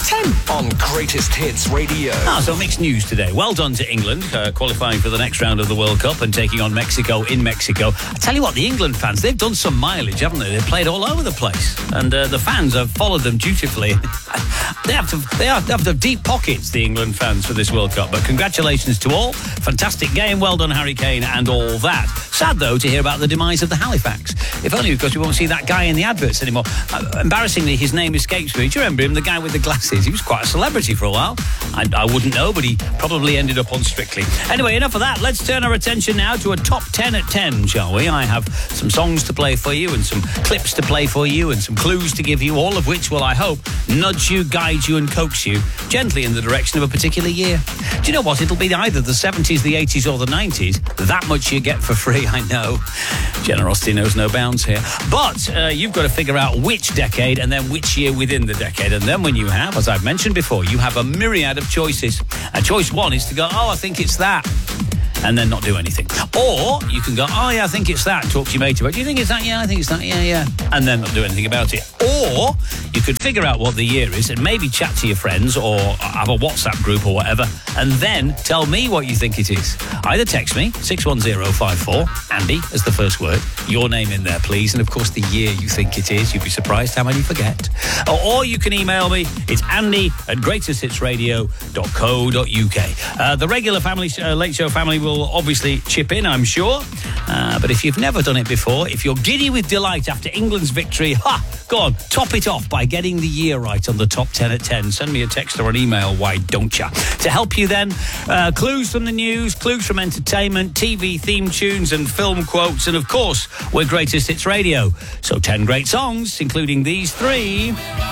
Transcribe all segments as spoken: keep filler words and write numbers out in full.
ten on Greatest Hits Radio. Ah, so mixed news today. Well done to England, uh, qualifying for the next round of the World Cup and taking on Mexico in Mexico. I tell you what, the England fans, they've done some mileage, haven't they? They've played all over the place. And uh, the fans have followed them dutifully. they, have to, they, have, they have to have deep pockets, the England fans, for this World Cup. But congratulations to all. Fantastic game. Well done, Harry Kane, and all that. Sad, though, to hear about the demise of the Halifax. If only because we won't see that guy in the adverts anymore. Uh, embarrassingly, his name escapes me. Do you remember him, the guy with the glasses? He was quite a celebrity for a while. I, I wouldn't know, but he probably ended up on Strictly. Anyway, enough of that. Let's turn our attention now to a top ten at ten, shall we? I have some songs to play for you and some clips to play for you and some clues to give you, all of which will, I hope, nudge you, guide you and coax you gently in the direction of a particular year. Do you know what? It'll be either the seventies, the eighties or the nineties. That much you get for free, I know. Generosity knows no bounds here. But uh, you've got to figure out which decade and then which year within the decade. And then when you have, as I've mentioned before, you have a myriad of choices. And choice one is to go, oh, I think it's that, and then not do anything. Or you can go, oh, yeah, I think it's that, talk to your mate about it. Do you think it's that? Yeah, I think it's that. Yeah, yeah. And then not do anything about it. Or you could figure out what the year is and maybe chat to your friends or have a WhatsApp group or whatever, and then tell me what you think it is. Either text me, six one zero five four, Andy as the first word, your name in there, please, and of course the year you think it is. You'd be surprised how many forget. Or, or you can email me. It's andy at greatest hits radio dot co dot uk. Uh, the regular family, uh, Late Show family will obviously chip in, I'm sure. Uh, but if you've never done it before, if you're giddy with delight after England's victory, ha, go on, top it off by getting the year right on the top ten at ten. Send me a text or an email, why don't ya? To help you then, uh, clues from the news, clues from entertainment, T V theme tunes and film quotes, and of course, we're Greatest Hits Radio. So ten great songs, including these three.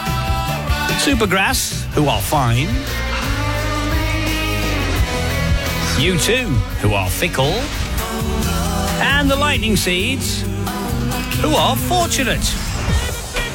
Supergrass, who are fine. U two, who are fickle. And the Lightning Seeds, who are fortunate.